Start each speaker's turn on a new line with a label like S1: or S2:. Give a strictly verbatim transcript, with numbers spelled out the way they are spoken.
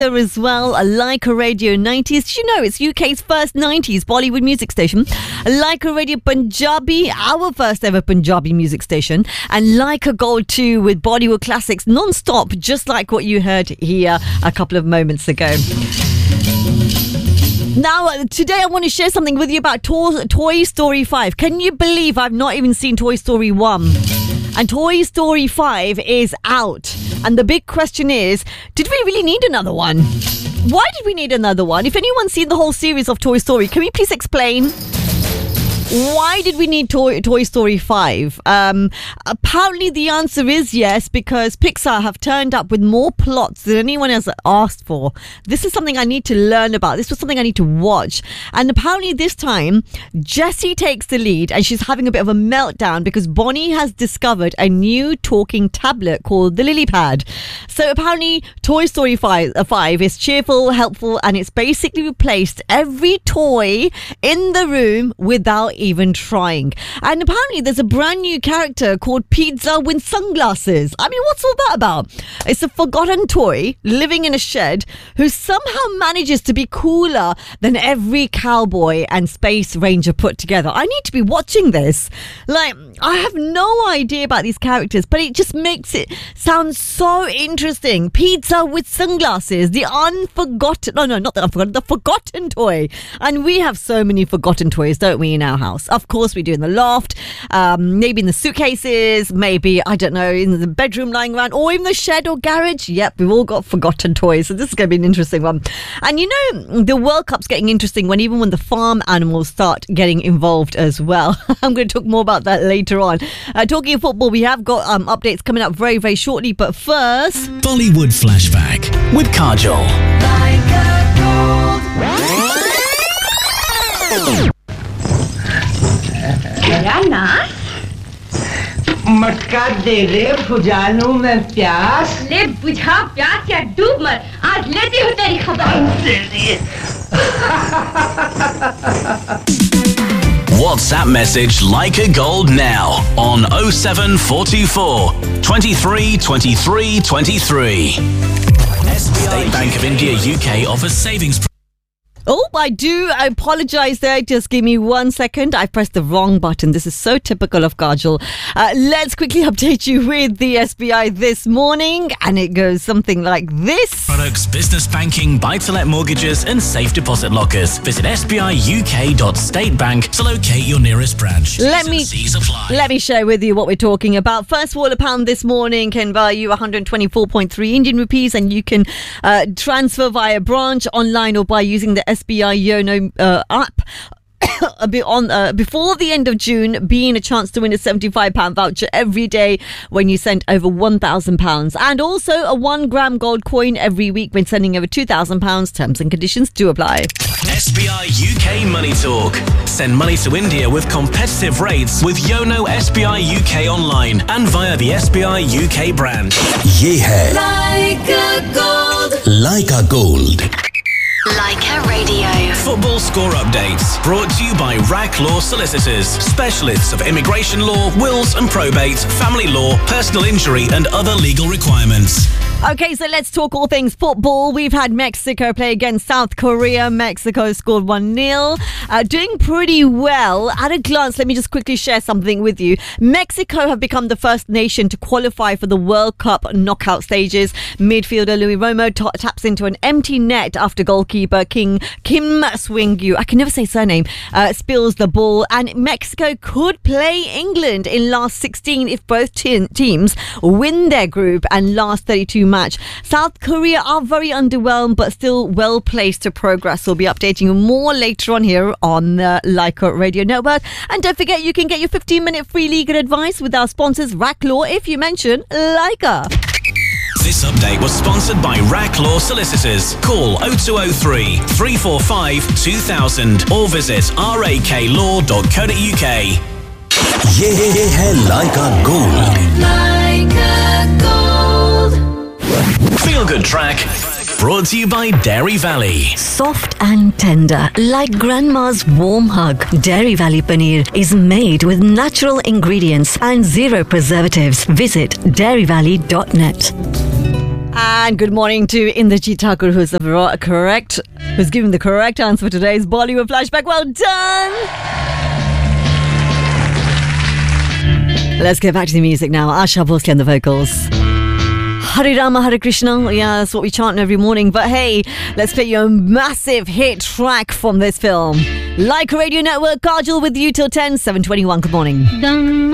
S1: as well, Leica Radio nineties. Did you know it's U K's first nineties Bollywood music station? Leica Radio Punjabi, our first ever Punjabi music station. And Leica Gold two with Bollywood classics non-stop, just like what you heard here a couple of moments ago. Now, uh, today I want to share something with you about to- Toy Story five. Can you believe I've not even seen Toy Story one? And Toy Story five is out. And the big question is, did we really need another one? Why did we need another one? If anyone's seen the whole series of Toy Story, can we please explain? Why did we need Toy, Toy Story five? Um, apparently the answer is yes, because Pixar have turned up with more plots than anyone has asked for. This is something I need to learn about. This was something I need to watch. And apparently this time, Jessie takes the lead and she's having a bit of a meltdown because Bonnie has discovered a new talking tablet called the Lily Pad. So apparently Toy Story five, uh, five is cheerful, helpful, and it's basically replaced every toy in the room without even trying. And apparently there's a brand new character called Pizza with sunglasses. I mean, what's all that about? It's a forgotten toy living in a shed who somehow manages to be cooler than every cowboy and space ranger put together. I need to be watching this. Like, I have no idea about these characters, but it just makes it sound so interesting. Pizza with sunglasses, the unforgotten, no, no, not the unforgotten, the forgotten toy. And we have so many forgotten toys, don't we, in our house? Of course we do, in the loft, um, maybe in the suitcases, maybe, I don't know, in the bedroom lying around, or in the shed or garage. Yep, we've all got forgotten toys. So this is going to be an interesting one. And you know, the World Cup's getting interesting when even when the farm animals start getting involved as well. I'm going to talk more about that later on. Uh, talking of football, we have got um, updates coming up very, very shortly. But first,
S2: Bollywood Flashback with Kajol.
S3: ना
S4: मटका दे रे बुझा लूं मैं प्यास
S3: ले बुझा प्यास या डूब मर आज लेती हूँ तेरी खबर
S2: WhatsApp message Leica Gold now on oh seven four two four, twenty-three, twenty-three, twenty-three. State Bank of India U K offers savings.
S1: Oh, I do. I apologize there. Just give me one second. I pressed the wrong button. This is so typical of Kajol. Uh, let's quickly update you with the S B I this morning. And it goes something like this.
S2: Products, business banking, buy-to-let mortgages and safe deposit lockers. Visit S B I U K dot state bank to locate your nearest branch.
S1: Let me, let me share with you what we're talking about. First of all, a pound this morning can buy you one hundred twenty-four point three Indian rupees, and you can uh, transfer via branch, online, or by using the S B I Yono uh, app. A bit on uh, before the end of June, being a chance to win a seventy-five pound voucher every day when you send over one thousand pounds, and also a one gram gold coin every week when sending over two thousand pounds. Terms and conditions do apply.
S2: S B I U K Money Talk. Send money to India with competitive rates with Yono S B I U K online and via the S B I U K brand.
S5: ये है
S3: Leica Gold.
S5: Leica Gold.
S6: Leica Radio.
S2: Football score updates brought to you by R A C Law Solicitors, specialists of immigration law, wills and probate, family law, personal injury and other legal requirements.
S1: Okay, so let's talk all things football. We've had Mexico play against South Korea. Mexico scored one nil. Uh, doing pretty well. At a glance, let me just quickly share something with you. Mexico have become the first nation to qualify for the World Cup knockout stages. Midfielder Louis Romo t- taps into an empty net after goalkeeper King Kim Swing-yu, I can never say surname, uh, spills the ball. And Mexico could play England in last sixteen if both te- teams win their group and last thirty-two match. South Korea are very underwhelmed but still well placed to progress. We'll be updating you more later on here on the Leica Radio Network. And don't forget, you can get your fifteen minute free legal advice with our sponsors R A C Law if you mention Leica.
S2: This update was sponsored by R A C Law Solicitors. Call oh two oh three, three four five, two thousand or visit r a k law dot co dot u k.
S5: ये है Leica Gold.
S3: Leica Gold.
S2: Feel Good Track. Brought to you by Dairy Valley.
S1: Soft and tender, like grandma's warm hug. Dairy Valley Paneer is made with natural ingredients and zero preservatives. Visit dairy valley dot net. And good morning to Indrajit Thakur, who's the ro- correct, who's given the correct answer for today's Bollywood flashback. Well done. Let's get back to the music now. Asha Bhosle on the vocals. Hare Rama, Hare Krishna. Yeah, that's what we chant every morning. But hey, let's play you a massive hit track from this film. Like Radio Network, Kajal with you till ten, seven twenty-one. Good morning.